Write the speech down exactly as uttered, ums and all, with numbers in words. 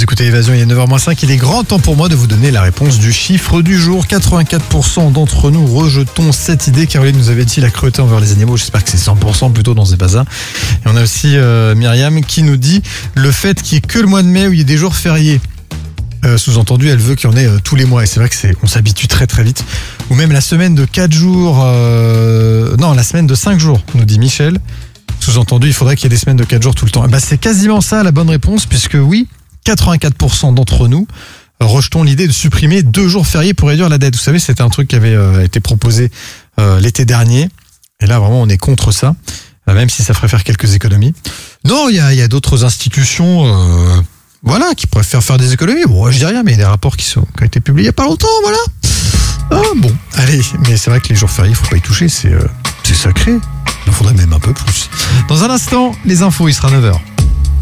écoutez Évasion, il est neuf heures moins cinq. Il est grand temps pour moi de vous donner la réponse du chiffre du jour. quatre-vingt-quatre pour cent d'entre nous rejetons cette idée. Caroline nous avait dit la cruauté envers les animaux. J'espère que c'est cent pour cent plutôt dans ces pas. Et on a aussi euh, Myriam qui nous dit le fait qu'il n'y ait que le mois de mai où il y ait des jours fériés. Euh, sous-entendu, elle veut qu'il y en ait euh, tous les mois. Et c'est vrai que c'est, on s'habitue très très vite. Ou même la semaine de quatre jours. Euh, non, la semaine de cinq jours, nous dit Michel. Sous-entendu, il faudrait qu'il y ait des semaines de quatre jours tout le temps. Bah, c'est quasiment ça la bonne réponse, puisque oui, quatre-vingt-quatre pour cent d'entre nous rejetons l'idée de supprimer deux jours fériés pour réduire la dette. Vous savez, c'était un truc qui avait euh, été proposé euh, l'été dernier. Et là, vraiment, on est contre ça, euh, même si ça ferait faire quelques économies. Non, il y a, y a d'autres institutions euh, voilà, qui préfèrent faire des économies. Bon, je dis rien, mais il y a des rapports qui, sont, qui ont été publiés il n'y a pas longtemps, voilà. Ah, bon, allez, mais c'est vrai que les jours fériés, il ne faut pas y toucher, c'est, euh, c'est sacré. Il en faudrait même un peu plus. Dans un instant, les infos, il sera neuf heures.